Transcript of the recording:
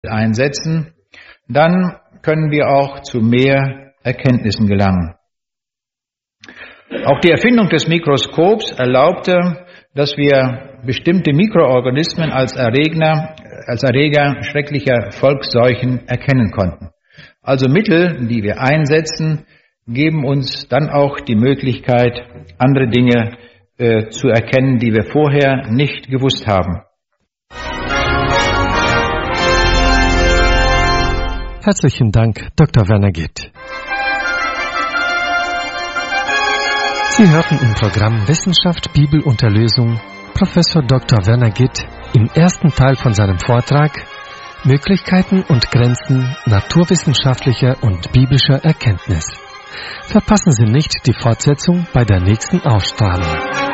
einsetzen, dann können wir auch zu mehr Erkenntnissen gelangen. Auch die Erfindung des Mikroskops erlaubte, dass wir bestimmte Mikroorganismen als Erreger schrecklicher Volksseuchen erkennen konnten. Also Mittel, die wir einsetzen, geben uns dann auch die Möglichkeit, andere Dinge zu erkennen, die wir vorher nicht gewusst haben. Herzlichen Dank, Dr. Werner Gitt. Sie hörten im Programm Wissenschaft, Bibel und Erlösung Professor Dr. Werner Gitt im ersten Teil von seinem Vortrag Möglichkeiten und Grenzen naturwissenschaftlicher und biblischer Erkenntnis. Verpassen Sie nicht die Fortsetzung bei der nächsten Ausstrahlung.